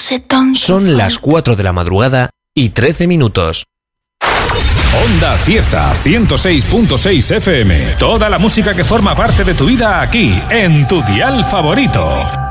hace tanto. Son las 4 de la madrugada y 13 minutos. Onda Cieza 106.6 FM. Toda la música que forma parte de tu vida aquí, en tu dial favorito.